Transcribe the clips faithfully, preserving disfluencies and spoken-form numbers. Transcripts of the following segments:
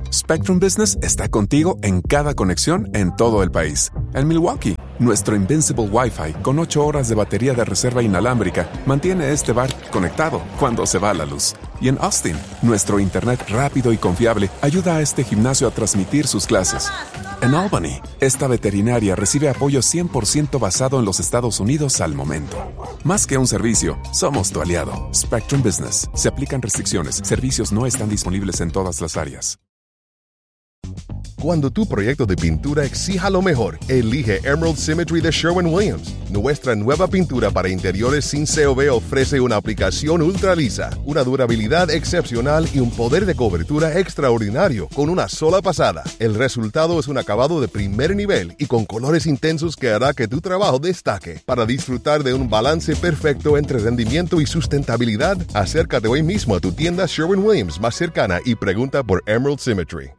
Spectrum Business está contigo en cada conexión en todo el país. En Milwaukee, nuestro Invincible Wi-Fi con ocho horas de batería de reserva inalámbrica mantiene este bar conectado cuando se va la luz. Y en Austin, nuestro internet rápido y confiable ayuda a este gimnasio a transmitir sus clases. En Albany, esta veterinaria recibe apoyo cien por ciento basado en los Estados Unidos al momento. Más que un servicio, somos tu aliado. Spectrum Business. Se aplican restricciones. Servicios no están disponibles en todas las áreas. Cuando tu proyecto de pintura exija lo mejor, elige Emerald Symmetry de Sherwin-Williams. Nuestra nueva pintura para interiores sin C O V ofrece una aplicación ultra lisa, una durabilidad excepcional y un poder de cobertura extraordinario con una sola pasada. El resultado es un acabado de primer nivel y con colores intensos que hará que tu trabajo destaque. Para disfrutar de un balance perfecto entre rendimiento y sustentabilidad, acércate hoy mismo a tu tienda Sherwin-Williams más cercana y pregunta por Emerald Symmetry.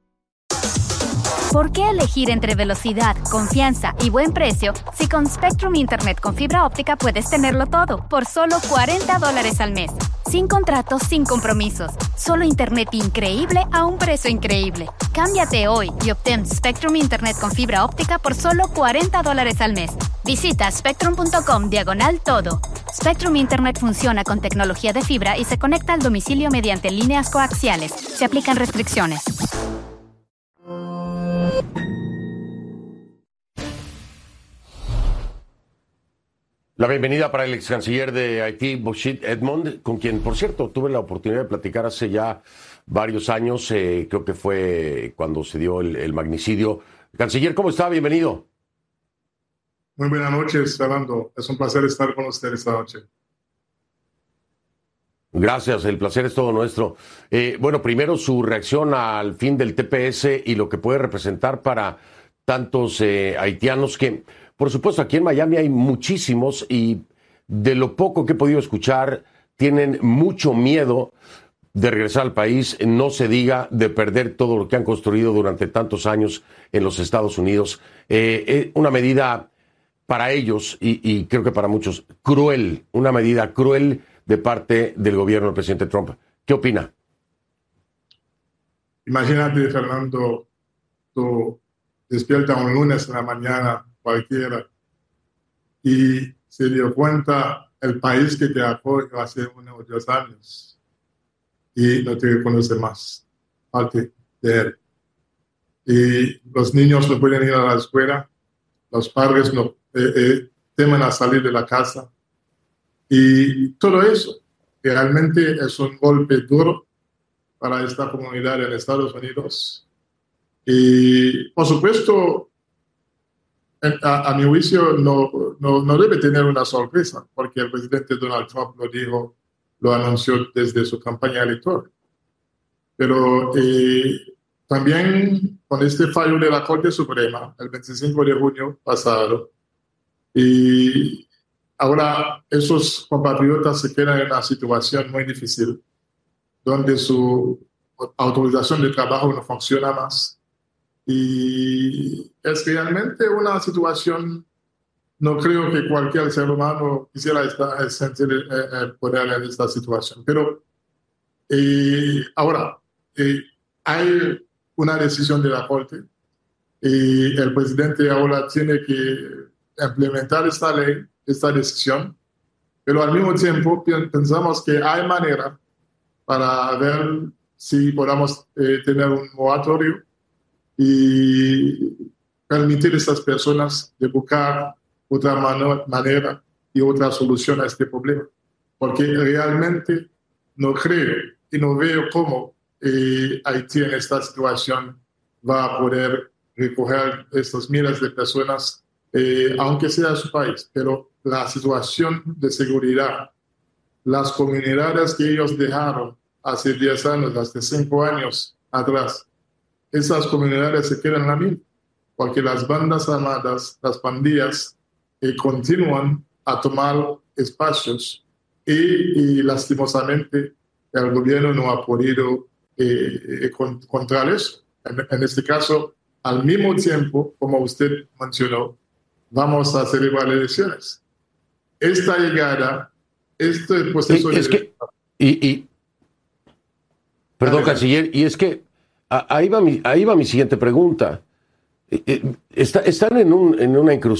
¿Por qué elegir entre velocidad, confianza y buen precio si con Spectrum Internet con fibra óptica puedes tenerlo todo por solo cuarenta dólares al mes? Sin contratos, sin compromisos. Solo Internet increíble a un precio increíble. Cámbiate hoy y obtén Spectrum Internet con fibra óptica por solo cuarenta dólares al mes. Visita spectrum.com diagonal todo. Spectrum Internet funciona con tecnología de fibra y se conecta al domicilio mediante líneas coaxiales. Se aplican restricciones. La bienvenida para el ex canciller de Haití, Boshit Edmond, con quien, por cierto, tuve la oportunidad de platicar hace ya varios años, eh, creo que fue cuando se dio el, el magnicidio. Canciller, ¿cómo está? Bienvenido. Muy buenas noches, Fernando. Es un placer estar con usted esta noche. Gracias, el placer es todo nuestro. Eh, bueno, primero su reacción al fin del T P S y lo que puede representar para tantos eh, haitianos que... Por supuesto, aquí en Miami hay muchísimos y de lo poco que he podido escuchar, tienen mucho miedo de regresar al país, no se diga de perder todo lo que han construido durante tantos años en los Estados Unidos. Eh, eh, una medida para ellos y, y creo que para muchos cruel, una medida cruel de parte del gobierno del presidente Trump. ¿Qué opina? Imagínate, Fernando, tú despiertas un lunes en la mañana cualquiera y se dio cuenta el país que te apoyó hace unos dos años y no te reconoce más parte de él. Y los niños no pueden ir a la escuela, los padres no eh, eh, temen a salir de la casa y todo eso realmente es un golpe duro para esta comunidad en Estados Unidos. Y por supuesto, A, a mi juicio, no, no, no debe tener una sorpresa, porque el presidente Donald Trump lo dijo, lo anunció desde su campaña electoral. Pero eh, también con este fallo de la Corte Suprema, el veinticinco de junio pasado, y ahora esos compatriotas se quedan en una situación muy difícil, donde su autorización de trabajo no funciona más. Y es realmente una situación, no creo que cualquier ser humano quisiera estar, sentir eh, eh, poder en esta situación. Pero eh, ahora, eh, hay una decisión de la Corte y el presidente ahora tiene que implementar esta ley, esta decisión, pero al mismo tiempo pensamos que hay manera para ver si podamos eh, tener un moratorio y permitir a estas personas de buscar otra mano, manera y otra solución a este problema. Porque realmente no creo y no veo cómo eh, Haití en esta situación va a poder recoger estos miles de personas, eh, aunque sea su país. Pero la situación de seguridad, las comunidades que ellos dejaron hace diez años, hace cinco años atrás, esas comunidades se quedan en la misma, porque las bandas armadas, las pandillas, eh, continúan a tomar espacios y, y lastimosamente el gobierno no ha podido eh, controlar eso. En, en este caso, al mismo tiempo, como usted mencionó, vamos a celebrar elecciones. Esta llegada, este proceso... Y, es de... que, y, y, perdón, canciller, y es que ahí va mi, ahí va mi siguiente pregunta. Está, están en, un, en una encrucijada.